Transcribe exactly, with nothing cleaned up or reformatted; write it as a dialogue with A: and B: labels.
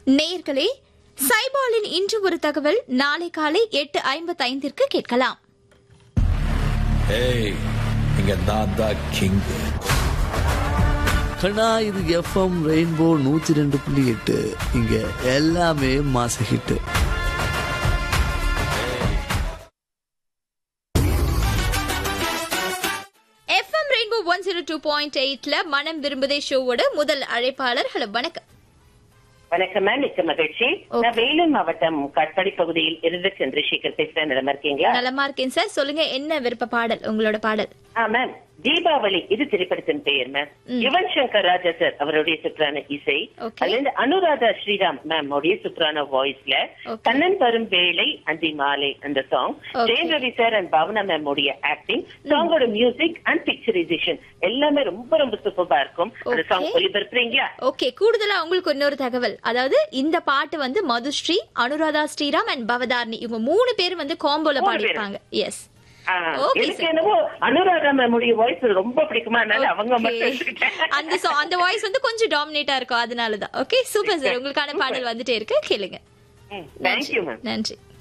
A: நேயர்களே, சைபாலின் இன்று ஒரு தகவல் நாளை காலை எட்டு ஐம்பத்தி ஐந்திற்கு கேட்கலாம்.
B: கண்ணா, இது எஃப்எம் ரெயின்போ நூத்தி ரெண்டு புள்ளி எட்டு. இங்க எல்லாமே மாச hit.
A: FM rainbow one zero two point எயிட்ல மனம் விரும்புதே ஷோவோட முதல் அழைப்பாளர். ஹலோ, வணக்கம்.
C: வணக்கம் மேம், மிக்க மகிழ்ச்சி. நான் வேலூர் மாவட்டம் காட்பாடி பகுதியில் இருந்து சந்திரசேகர் பேசுறேன். நலமா இருக்கீங்களா?
A: நலமா இருக்கேன் சார். சொல்லுங்க, என்ன விருப்ப பாடல் உங்களோட பாடல்?
C: ஆ மேம், தீபாவளி இது திரைப்படத்தின் பெயர் மேம். யுவன் சங்கர் ராஜா சார் அவருடைய சுற்றான இசை, அதுல இருந்து அனுராதா ஸ்ரீராம் மேம் உடைய சுற்றான வாய்ஸ்ல கண்ணன் வரும் வேளை அந்தி மாலை அந்த song, Jayam Ravi sir and Bhavana ma'am உடைய ஆக்டிங், சாங்கோட மியூசிக் அண்ட் பிக்சரைசேஷன் எல்லாமே ரொம்ப ரொம்ப சூப்பரா இருக்கும். அந்த சாங் ஒளிபரப்புறீங்களா?
A: ஓகே. கூடுதலா உங்களுக்கு இன்னொரு தகவல், அதாவது இந்த பாட்டு வந்து மதுஸ்ரீ, அனுராதா ஸ்ரீராம் அண்ட் பவதாரணி இவங்க மூணு பேர் வந்து காம்போல பாடிருப்பாங்க. எஸ்.
C: எனக்கு என்னவோ அனுராதா மேமுடைய வாய்ஸ் ரொம்ப பிடிக்குமா, அதனால அவங்க மட்டும்
A: அந்த அந்த வாய்ஸ் வந்து கொஞ்சம் டாமினேட்டா இருக்கும், அதனாலதான். Okay, super sir. உங்களுக்கான பாடல் வந்துட்டே இருக்கு, கேளுங்க.
C: Thank you ma'am.
A: நன்றி.